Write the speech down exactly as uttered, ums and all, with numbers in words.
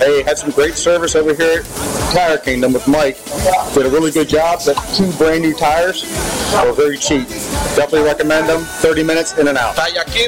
hey, had some great service over here at Tire Kingdom with Mike. Did a really good job. Got two brand new tires. They were very cheap. Definitely recommend them. thirty minutes in and out.